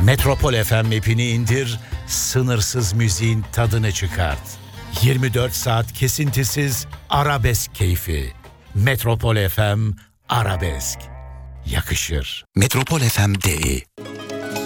Metropol FM app'ini indir, sınırsız müziğin tadını çıkart. 24 saat kesintisiz arabesk keyfi. Metropol FM Arabesk. Yakışır. Metropol FM DE